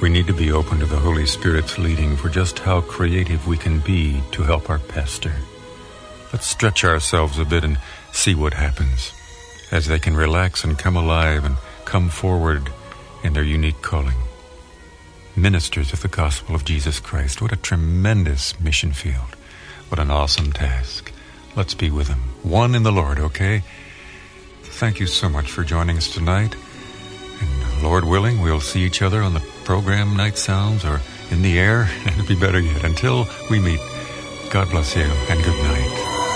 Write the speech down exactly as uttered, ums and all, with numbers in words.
We need to be open to the Holy Spirit's leading for just how creative we can be to help our pastor. Let's stretch ourselves a bit and see what happens as they can relax and come alive and come forward in their unique calling. Ministers of the gospel of Jesus Christ. What a tremendous mission field. What an awesome task. Let's be with them. One in the Lord, okay? Thank you so much for joining us tonight. And Lord willing, we'll see each other on the program Night Sounds or in the air. And it'd be better yet. Until we meet, God bless you and good night.